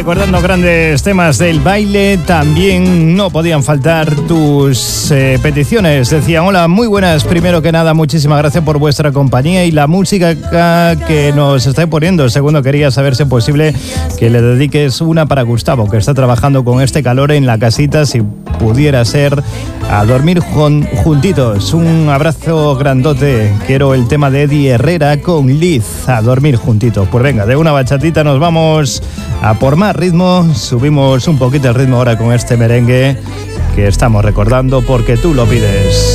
recordando grandes temas del baile. También no podían faltar tus peticiones. Decían: hola, muy buenas. Primero que nada, muchísimas gracias por vuestra compañía y la música que nos estáis poniendo. Segundo, quería saber si es posible que le dediques una para Gustavo, que está trabajando con este calor en la casita. Si pudiera ser, a dormir juntitos. Un abrazo grandote. Quiero el tema de Eddie Herrera con Liz, a dormir juntitos. Pues venga, de una bachatita nos vamos a por más ritmo. Subimos un poquito el ritmo ahora con este merengue que estamos recordando porque tú lo pides.